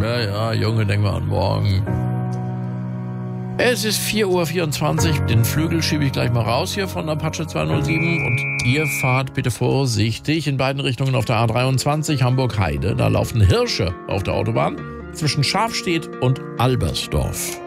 Ja, Junge, denk mal an morgen. Es ist 4:24 Uhr. Den Flügel schiebe ich gleich mal raus hier von Apache 207. Und ihr fahrt bitte vorsichtig in beiden Richtungen auf der A23 Hamburg-Heide. Da laufen Hirsche auf der Autobahn zwischen Schafstedt und Albersdorf.